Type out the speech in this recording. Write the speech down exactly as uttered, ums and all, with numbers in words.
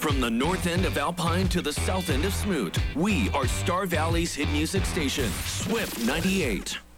From the north end of Alpine to the south end of Smoot, we are Star Valley's hit music station, Swift ninety-eight.